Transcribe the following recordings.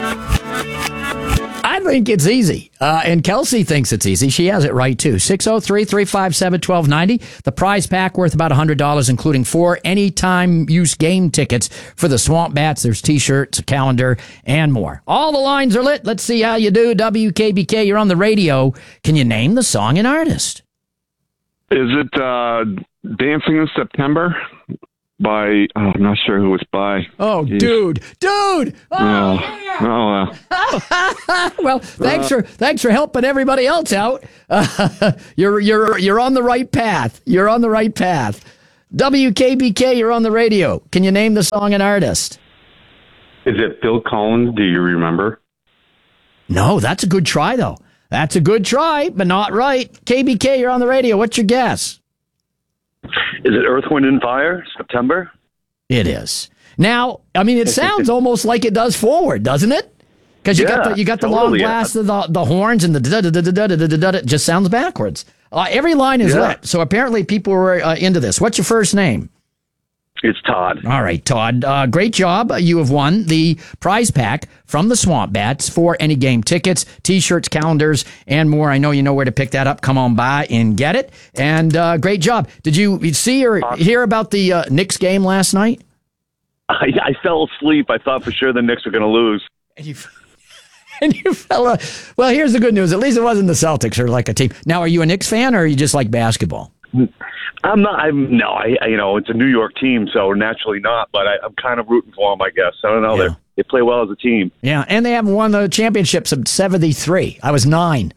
I think it's easy. And Kelsey thinks it's easy. She has it right, too. 603-357-1290. The prize pack worth about $100, including 4 anytime use game tickets for the Swamp Bats. There's T-shirts, a calendar, and more. All the lines are lit. Let's see how you do. WKBK, you're on the radio. Can you name the song and artist? Is it Dancing in September? I'm not sure who it's by. Oh, Jeez. Dude! Oh, yeah. Well, thanks for helping everybody else out. You're on the right path. You're on the right path. WKBK, you're on the radio. Can you name the song and artist? Is it Phil Collins? Do you remember? No, that's a good try, though. That's a good try, but not right. KBK, you're on the radio. What's your guess? Is it Earth, Wind, and Fire, September? It is. Now, I mean, it sounds almost like it does forward, doesn't it? Because you got the long blast of the horns and the da-da-da-da-da-da-da-da. It just sounds backwards. Every line is lit, so apparently people were into this. What's your first name? It's Todd. All right, Todd. Great job. You have won the prize pack from the Swamp Bats for any game tickets, T-shirts, calendars, and more. I know you know where to pick that up. Come on by and get it. And great job. Did you see or hear about the Knicks game last night? I fell asleep. I thought for sure the Knicks were going to lose. And you fell. Well, here's the good news. At least it wasn't the Celtics or like a team. Now, are you a Knicks fan or are you just like basketball? I'm not. It's a New York team, so naturally not. But I'm kind of rooting for them, I guess. I don't know. Yeah. They play well as a team. Yeah, and they haven't won the championships of 73. I was 9.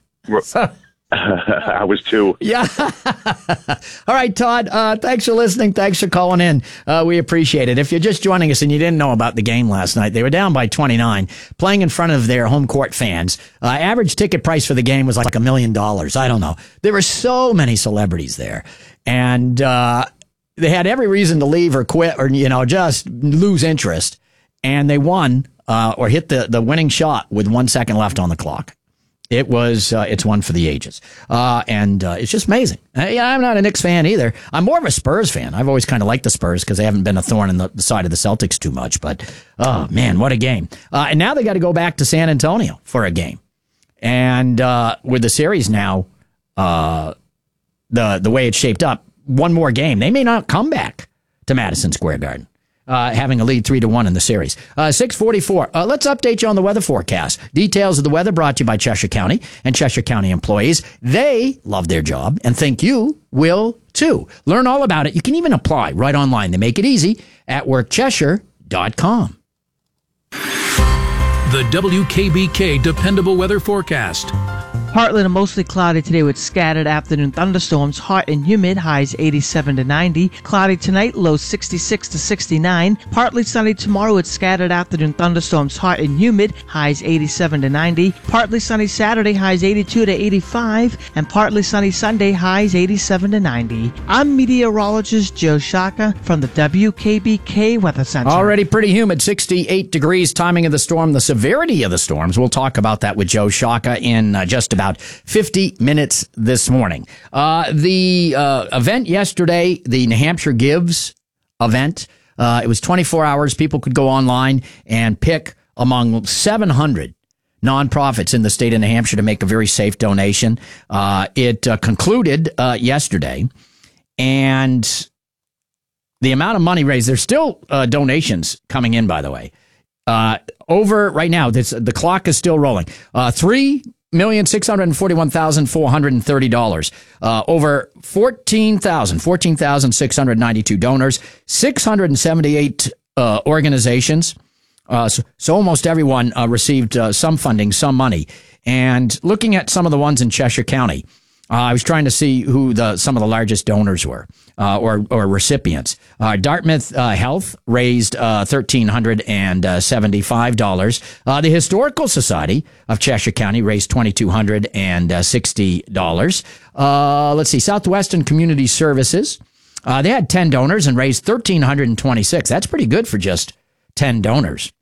I was 2. Yeah. All right, Todd. Thanks for listening. Thanks for calling in. We appreciate it. If you're just joining us and you didn't know about the game last night, they were down by 29, playing in front of their home court fans. Average ticket price for the game was like $1 million. I don't know. There were so many celebrities there. And they had every reason to leave or quit or, just lose interest. And they won or hit the winning shot with 1 second left on the clock. It was, it's one for the ages. And it's just amazing. I'm not a Knicks fan either. I'm more of a Spurs fan. I've always kind of liked the Spurs because they haven't been a thorn in the side of the Celtics too much. But, oh, man, what a game. And now they got to go back to San Antonio for a game. And with the series now, the way it's shaped up, one more game, they may not come back to Madison Square Garden. Having a lead 3-1 in the series. 6:44. Let's update you on the weather forecast. Details of the weather brought to you by Cheshire County and Cheshire County employees. They love their job and think you will too. Learn all about it. You can even apply right online. They make it easy at workcheshire.com. The WKBK Dependable Weather Forecast. Partly to mostly cloudy today with scattered afternoon thunderstorms, hot and humid, highs 87 to 90. Cloudy tonight, lows 66 to 69. Partly sunny tomorrow with scattered afternoon thunderstorms, hot and humid, highs 87 to 90. Partly sunny Saturday, highs 82 to 85. And partly sunny Sunday, highs 87 to 90. I'm meteorologist Joe Shaka from the WKBK Weather Center. Already pretty humid, 68 degrees. Timing of the storm, the severity of the storms. We'll talk about that with Joe Shaka in just about 50 minutes this morning. The event yesterday, the New Hampshire Gives event, it was 24 hours. People could go online and pick among 700 nonprofits in the state of New Hampshire to make a very safe donation. It concluded yesterday, and the amount of money raised, there's still donations coming in, by the way. Over right now, the clock is still rolling. $3,641,430. Over 14,692 donors, 678 organizations. So almost everyone received some funding, some money. And looking at some of the ones in Cheshire County, I was trying to see who some of the largest donors were or recipients. Dartmouth Health raised $1,375. The Historical Society of Cheshire County raised $2,260. Let's see, Southwestern Community Services. They had 10 donors and raised $1,326. That's pretty good for just 10 donors.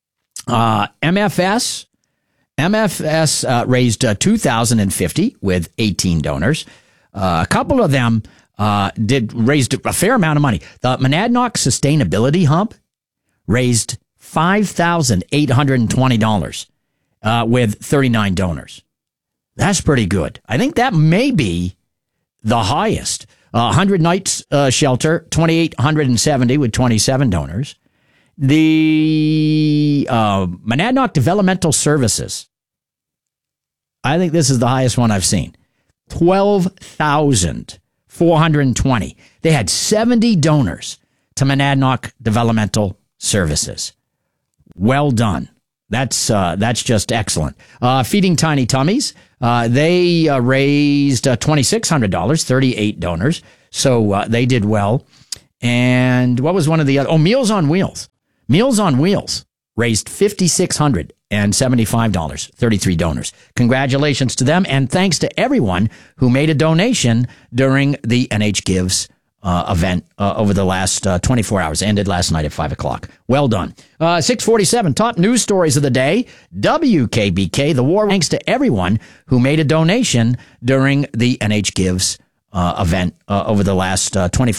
MFS raised $2,050 with 18 donors. A couple of them raised a fair amount of money. The Monadnock Sustainability Hub raised $5,820 with 39 donors. That's pretty good. I think that may be the highest. 100 Nights Shelter, 2,870 with 27 donors. The Monadnock Developmental Services, I think this is the highest one I've seen. 12,420. They had 70 donors to Monadnock Developmental Services. Well done. That's just excellent. Feeding Tiny Tummies, they raised $2,600, 38 donors. So they did well. And what was one of the other? Oh, Meals on Wheels. Meals on Wheels raised $5,675, 33 donors. Congratulations to them, and thanks to everyone who made a donation during the NH Gives event over the last 24 hours. Ended last night at 5 o'clock. Well done. 647, top news stories of the day. WKBK, the war. Thanks to everyone who made a donation during the NH Gives event over the last 24